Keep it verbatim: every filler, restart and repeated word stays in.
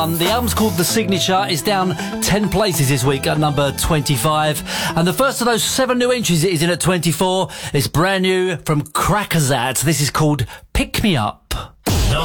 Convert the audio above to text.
Um, the album's called The Signature. It's down ten places this week at number twenty-five. And the first of those seven new entries is in at twenty-four. It's brand new from Crackazat. This is called Pick Me Up.